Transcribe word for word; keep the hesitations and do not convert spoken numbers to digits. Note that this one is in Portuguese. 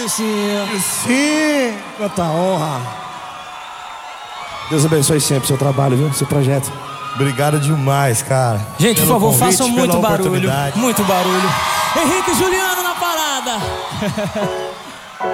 Sim. Sim. Quanta honra. Deus abençoe sempre o seu trabalho, viu? Seu projeto. Obrigado demais, cara. Gente, por favor, convite, façam muito pela barulho. oportunidade. Muito barulho. Henrique e Juliano na parada.